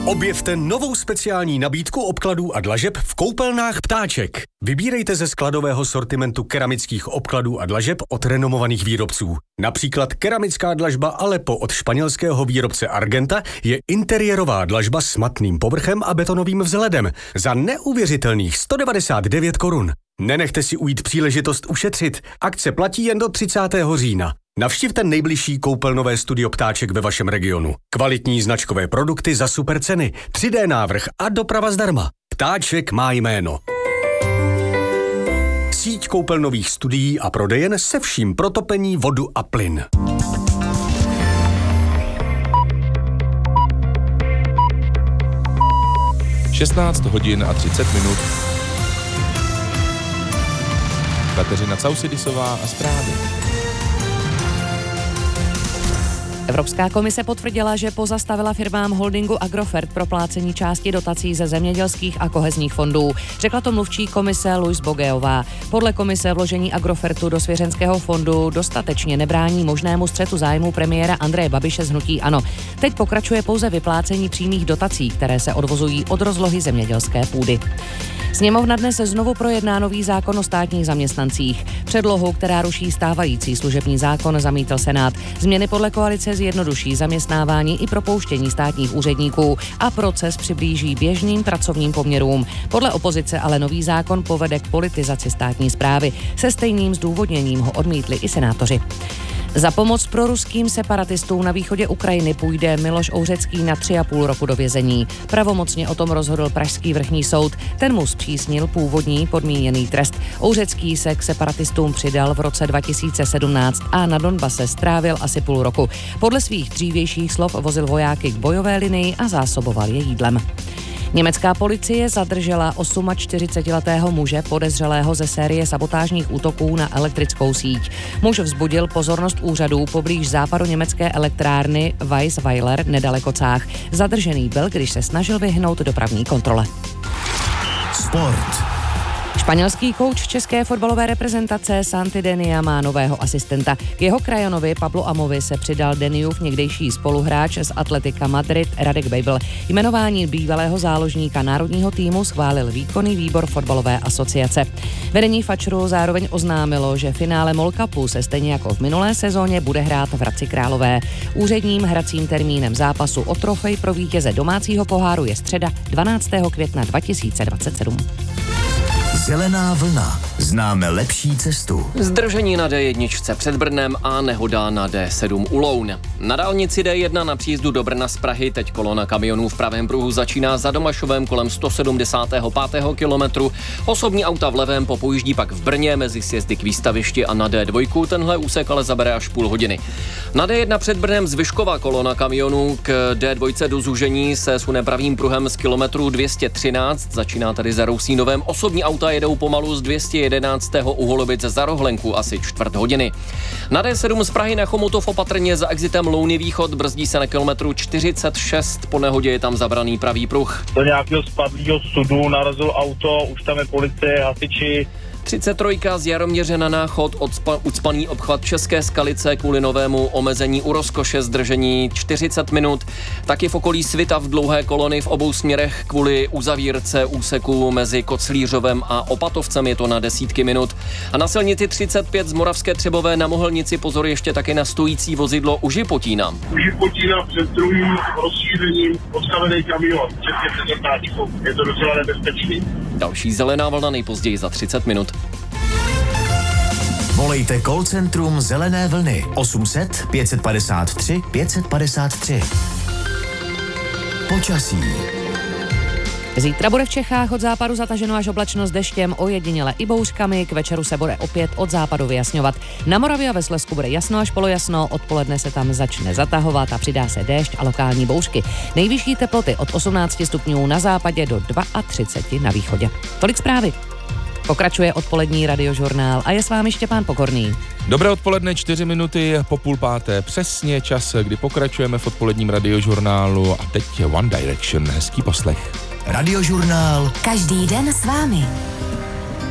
Objevte novou speciální nabídku obkladů a dlažeb v koupelnách Ptáček. Vybírejte ze skladového sortimentu keramických obkladů a dlažeb od renomovaných výrobců. Například keramická dlažba Aleppo od španělského výrobce Argenta je interiérová dlažba s matným povrchem a betonovým vzhledem za neuvěřitelných 199 korun. Nenechte si ujít příležitost ušetřit. Akce platí jen do 30. října. Navštivte nejbližší koupelnové studio Ptáček ve vašem regionu. Kvalitní značkové produkty za super ceny, 3D návrh a doprava zdarma. Ptáček má jméno. Síť koupelnových studií a prodejen se vším pro topení, vodu a plyn. Šestnáct hodin a 30 minut. Kateřina Causidisová a zprávy. Evropská komise potvrdila, že pozastavila firmám holdingu Agrofert proplácení části dotací ze zemědělských a kohezních fondů. Řekla to mluvčí komise Luis Bogeová. Podle komise vložení Agrofertu do svěřenského fondu dostatečně nebrání možnému střetu zájmu premiéra Andreje Babiše z hnutí ANO. Teď pokračuje pouze vyplácení přímých dotací, které se odvozují od rozlohy zemědělské půdy. Sněmovna dnes znovu projedná nový zákon o státních zaměstnancích. Předlohu, která ruší stávající služební zákon, zamítl Senát. Změny podle koalice zjednoduší zaměstnávání i propouštění státních úředníků a proces přiblíží běžným pracovním poměrům. Podle opozice ale nový zákon povede k politizaci státní správy. Se stejným zdůvodněním ho odmítli i senátoři. Za pomoc proruským separatistům na východě Ukrajiny půjde Miloš Ouřecký na 3,5 roku do vězení. Pravomocně o tom rozhodl pražský vrchní soud. Ten mu zpřísnil původní podmíněný trest. Ouřecký se k separatistům přidal v roce 2017 a na Donbase strávil asi půl roku. Podle svých dřívějších slov vozil vojáky k bojové linii a zásoboval je jídlem. Německá policie zadržela 48letého muže podezřelého ze série sabotážních útoků na elektrickou síť. Muž vzbudil pozornost úřadů poblíž západoněmecké elektrárny Weisweiler nedaleko Cách. Zadržený byl, když se snažil vyhnout dopravní kontrole. Sport. Španělský kouč české fotbalové reprezentace Santi Denia má nového asistenta. K jeho krajanovi Pablu Amovi se přidal Deniův někdejší spoluhráč z Atletika Madrid Radek Bejbl. Jmenování bývalého záložníka národního týmu schválil výkonný výbor fotbalové asociace. Vedení Fačru zároveň oznámilo, že finále MOL Cupu se stejně jako v minulé sezóně bude hrát v Hradci Králové. Úředním hracím termínem zápasu o trofej pro vítěze domácího poháru je středa 12. května 2027. Zelená vlna. Známe lepší cestu. Zdržení na D1 před Brnem a nehoda na D7 u Loun. Na dálnici D1 na příjezdu do Brna z Prahy teď kolona kamionů v pravém pruhu začíná za Domašovem kolem 175. kilometru. Osobní auta v levém popojíždí pak v Brně mezi sjezdy k výstavišti a na D2. Tenhle úsek ale zabere až půl hodiny. Na D1 před Brnem z Vyškova kolona kamionů k D2 do zúžení se sune pravým pruhem z kilometru 213. Začíná tady za Rousínovem. Osobní auta jedou pomalu z 211. u Holobic za Rohlenku asi čtvrt hodiny. Na D7 z Prahy na Chomutov opatrně za exitem Louny Východ brzdí se na kilometru 46. Po nehodě je tam zabraný pravý pruh. Do nějakého spadlého sudu narazil auto, už tam je policie, hasiči. 33 z Jaroměře na Náchod, ucpaný obchvat České Skalice kvůli novému omezení u Rozkoše zdržení 40 minut. Taky v okolí Svita v dlouhé kolony v obou směrech kvůli uzavírce úseku mezi Koclířovem a Opatovcem je to na desítky minut. A na silnici 35 z Moravské Třebové na Mohelnici pozor ještě taky na stojící vozidlo u Žipotína. U Žipotína před druhým rozšířením postavený kamion, české přezetnáčkou. Je to docela nebezpečný. Další zelená vlna nejpozději za 30 minut. Volejte call centrum Zelené vlny 800 553 553. Počasí. Zítra bude v Čechách od západu zataženo až oblačno s deštěm, ojediněle i bouřkami, k večeru se bude opět od západu vyjasňovat. Na Moravě a ve Slezsku bude jasno až polojasno, odpoledne se tam začne zatahovat a přidá se déšť a lokální bouřky. Nejvyšší teploty od 18 stupňů na západě do 32 na východě. Tolik zprávy. Pokračuje odpolední radiožurnál a je s vámi Štěpán Pokorný. Dobré odpoledne, 4 minuty po 4:30, přesně čas, kdy pokračujeme v odpoledním radiožurnálu a teď One Direction, hezký poslech. Radiožurnál. Každý den s vámi.